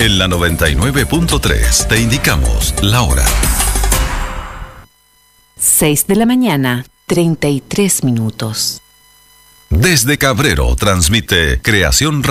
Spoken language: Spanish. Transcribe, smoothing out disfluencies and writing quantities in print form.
En la 99.3 te indicamos la hora. 6 de la mañana, 33 minutos. Desde Cabrero transmite Creación